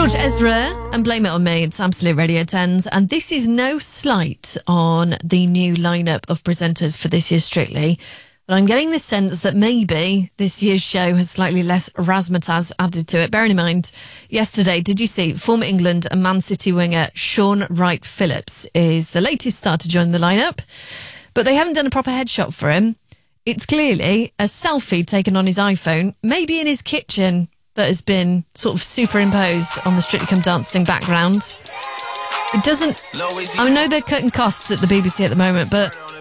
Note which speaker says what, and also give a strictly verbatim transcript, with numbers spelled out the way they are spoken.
Speaker 1: George Ezra and Blame It On Me. It's Absolute Radio tens, and this is no slight on the new lineup of presenters for this year's Strictly, but I'm getting the sense that maybe this year's show has slightly less razzmatazz added to it. Bearing in mind, yesterday, did you see former England and Man City winger Sean Wright-Phillips is the latest star to join the lineup, but they haven't done a proper headshot for him. It's clearly a selfie taken on his iPhone, maybe in his kitchen, that has been sort of superimposed on the Strictly Come Dancing background. It doesn't... I know they're cutting costs at the B B C at the moment, but